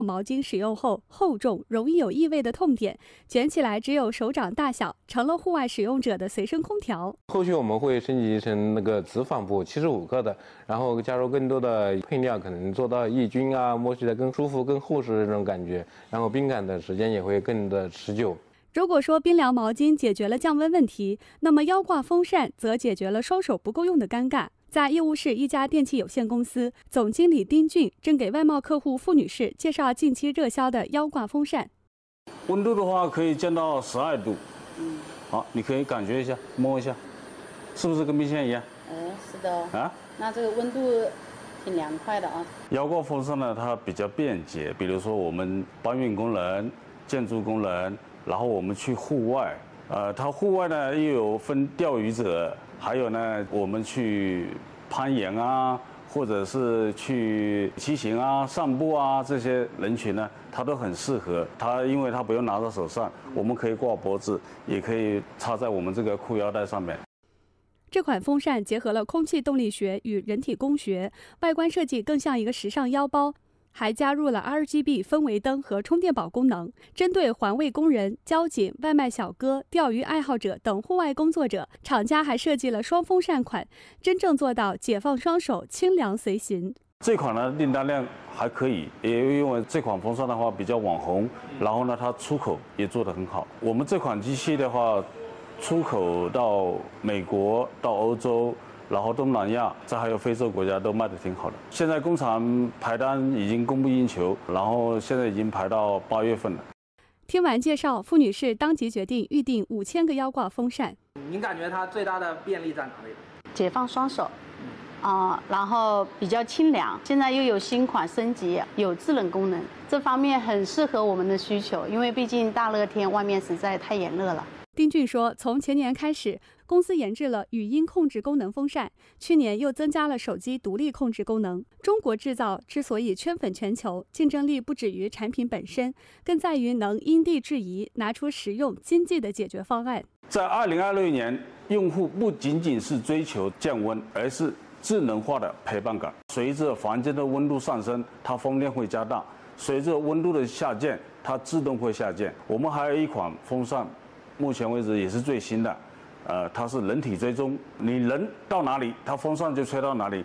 毛巾使用后厚重、容易有异味的痛点，卷起来只有手掌大小，成了户外使用者的随身空调。 后续我们会升级成那个直纺布，75克的，然后加入更多的配料，可能做到抑菌啊，摸起来更舒服、更厚实的这种感觉，然后冰感的时间也会更的持久。 如果说冰凉毛巾解决了降温问题，那么腰挂风扇则解决了双手不够用的尴尬。在义乌市一家电器有限公司，总经理丁俊正给外贸客户付女士介绍近期热销的腰挂风扇。 温度的话可以降到12度，好，你可以感觉一下，摸一下，是不是跟冰箱一样？ 是的。啊，那这个温度挺凉快的啊。 腰挂风扇呢，它比较便捷，比如说我们搬运工人、建筑工人，然后我们去户外，它户外呢又有分钓鱼者。还有呢，我们去攀岩啊，或者是去骑行啊、散步啊，这些人群呢，它都很适合。它因为它不用拿到手上，我们可以挂脖子，也可以插在我们这个裤腰带上面。 这款风扇结合了空气动力学与人体工学，外观设计更像一个时尚腰包。还加入了 RGB 氛围灯和充电宝功能，针对环卫工人、交警、外卖小哥、钓鱼爱好者等户外工作者，厂家还设计了双风扇款，真正做到解放双手，清凉随行。 这款呢订单量还可以，也因为这款风扇的话比较网红，然后呢它出口也做得很好。我们这款机器的话，出口到美国、到欧洲。然后东南亚，这还有非洲国家都卖得挺好的。现在工厂排单已经供不应求，然后现在已经排到8月份了。 听完介绍，付女士当即决定预订5000个腰挂风扇。 您感觉它最大的便利在哪里？ 解放双手，然后比较清凉。现在又有新款升级，有制冷功能，这方面很适合我们的需求，因为毕竟大热天外面实在太炎热了。 丁俊说，从前年开始，公司研制了语音控制功能风扇，去年又增加了手机独立控制功能。中国制造之所以圈粉全球，竞争力不止于产品本身，更在于能因地制宜，拿出实用经济的解决方案。 在2026年，用户不仅仅是追求降温，而是智能化的陪伴感。随着房间的温度上升，它风量会加大；随着温度的下降，它自动会下降。我们还有一款风扇。目前为止也是最新的，它是人体追踪，你人到哪里，它风扇就吹到哪里。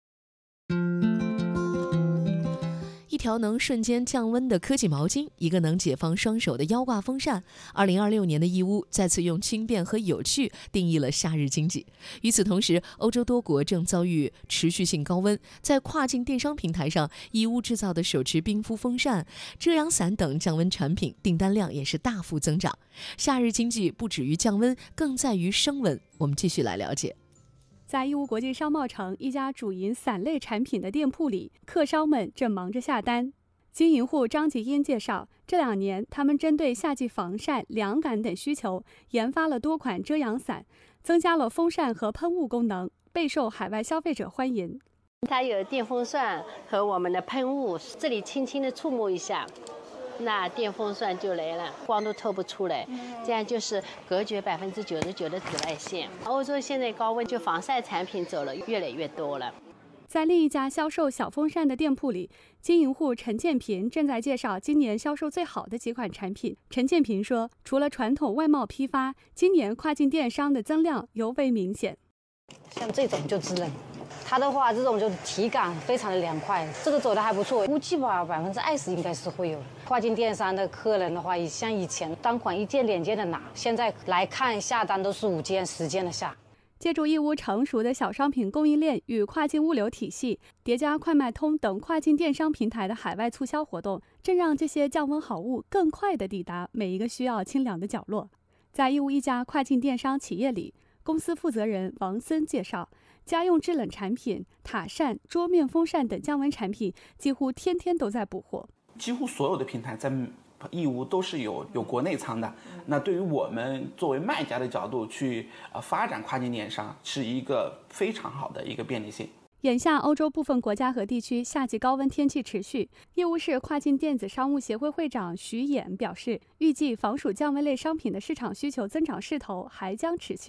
一条能瞬间降温的科技毛巾，一个能解放双手的腰挂风扇。2026年的义乌再次用轻便和有趣定义了夏日经济。与此同时，欧洲多国正遭遇持续性高温，在跨境电商平台上，义乌制造的手持冰敷风扇、遮阳伞等降温产品订单量也是大幅增长。夏日经济不止于降温，更在于升温。我们继续来了解。 在义乌国际商贸城一家主营伞类产品的店铺里，客商们正忙着下单。经营户张吉英介绍，这2年他们针对夏季防晒、凉感等需求，研发了多款遮阳伞，增加了风扇和喷雾功能，备受海外消费者欢迎。 它有电风扇和我们的喷雾，这里轻轻的触摸一下，那电风扇就来了，光都透不出来，这样就是隔绝99%的紫外线。欧洲现在高温，就防晒产品走了越来越多了。 在另一家销售小风扇的店铺里，经营户陈建平正在介绍今年销售最好的几款产品。陈建平说，除了传统外贸批发，今年跨境电商的增量尤为明显。 像这种就制冷，它的话这种就体感非常的凉快，这个走的还不错，估计吧20%应该是会有。跨境电商的客人的话，像以前单款1件2件的拿，现在来看下单都是5件10件的下。 借助义乌成熟的小商品供应链与跨境物流体系，叠加快卖通等跨境电商平台的海外促销活动，正让这些降温好物更快地抵达每一个需要清凉的角落。在义乌一家跨境电商企业里，公司负责人王森介绍，家用制冷产品、塔扇、桌面风扇等降温产品几乎天天都在补货。 几乎所有的平台在义乌都是有国内仓的。那对于我们作为卖家的角度去发展跨境电商，是一个非常好的一个便利性。 眼下，欧洲部分国家和地区夏季高温天气持续。义乌市跨境电子商务协会会长徐衍表示，预计防暑降温类商品的市场需求增长势头还将持续。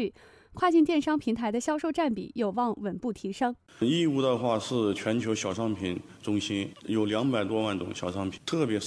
跨境电商平台的销售占比有望稳步提升。 义乌的话是全球小商品中心，有200多万种小商品，特别